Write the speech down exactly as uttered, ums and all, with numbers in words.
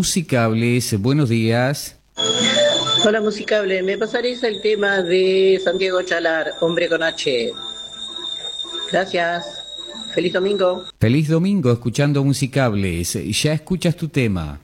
Musicables. Buenos días. Hola, Musicable. ¿Me pasaréis el tema de Santiago Chalar, Hombre con H? Gracias. Feliz domingo. Feliz domingo escuchando Musicables. Ya escuchas tu tema.